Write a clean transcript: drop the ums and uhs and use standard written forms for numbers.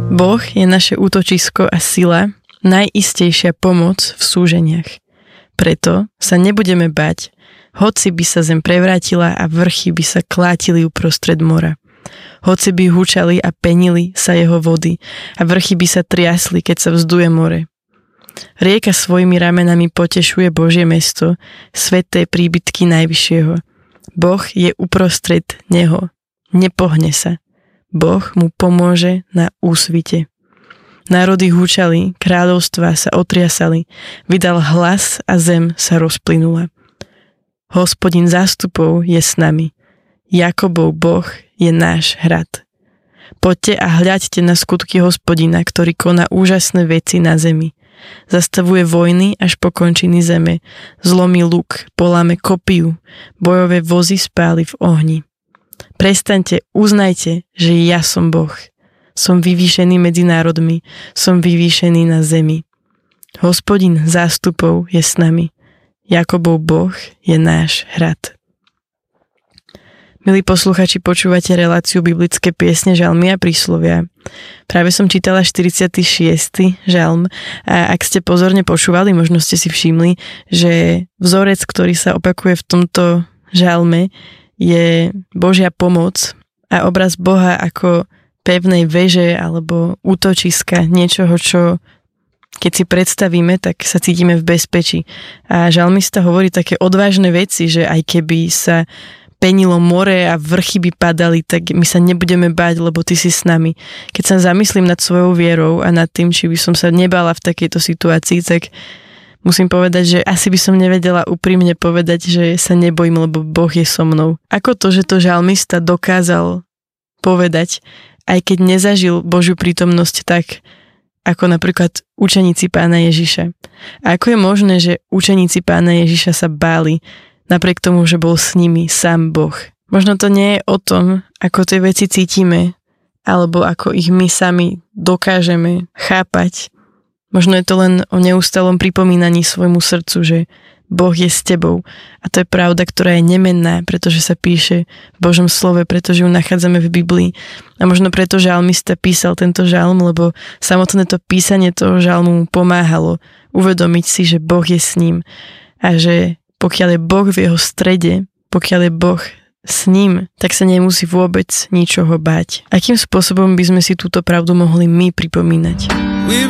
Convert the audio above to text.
Boh je naše útočisko a sila, najistejšia pomoc v súženiach. Preto sa nebudeme bať, hoci by sa zem prevrátila a vrchy by sa klátili uprostred mora. Hoci by hučali a penili sa jeho vody a vrchy by sa triasli, keď sa vzduje more. Rieka svojimi ramenami potešuje Božie mesto, sväté príbytky Najvyššieho. Boh je uprostred neho, nepohne sa. Boh mu pomôže na úsvite. Národy hučali, kráľovstvá sa otriasali, vydal hlas a zem sa rozplynula. Hospodin zástupov je s nami. Jakobov Boh je náš hrad. Poďte a hľaďte na skutky Hospodina, ktorý koná úžasné veci na zemi. Zastavuje vojny až po končiny zeme. Zlomí luk, poláme kopiu, bojové vozy spáli v ohni. Prestaňte, uznajte, že ja som Boh. Som vyvýšený medzi národmi, som vyvýšený na zemi. Hospodin zástupov je s nami. Jakobov Boh je náš hrad. Milí posluchači, počúvate reláciu Biblické piesne, žalmy a príslovia. Práve som čítala 46. žalm a ak ste pozorne počúvali, možno ste si všimli, že vzorec, ktorý sa opakuje v tomto žalme, je Božia pomoc a obraz Boha ako pevnej veže alebo útočiska, niečoho, čo keď si predstavíme, tak sa cítime v bezpečí. A žalmista hovorí také odvážne veci, že aj keby sa penilo more a vrchy by padali, tak my sa nebudeme báť, lebo ty si s nami. Keď sa zamyslím nad svojou vierou a nad tým, či by som sa nebala v takejto situácii, tak musím povedať, že asi by som nevedela úprimne povedať, že sa nebojím, lebo Boh je so mnou. Ako to, že to žalmista dokázal povedať, aj keď nezažil Božiu prítomnosť tak, ako napríklad učeníci Pána Ježiša. A ako je možné, že učeníci Pána Ježiša sa báli, napriek tomu, že bol s nimi sám Boh. Možno to nie je o tom, ako tie veci cítime, alebo ako ich my sami dokážeme chápať. Možno je to len o neustálom pripomínaní svojmu srdcu, že Boh je s tebou. A to je pravda, ktorá je nemenná, pretože sa píše v Božom slove, pretože ju nachádzame v Biblii. A možno preto žalmista písal tento žalm, lebo samotné to písanie toho žalmu mu pomáhalo uvedomiť si, že Boh je s ním a že pokiaľ je Boh v jeho strede, pokiaľ je Boh s ním, tak sa nemusí vôbec ničoho báť. Akým spôsobom by sme si túto pravdu mohli my pripomínať?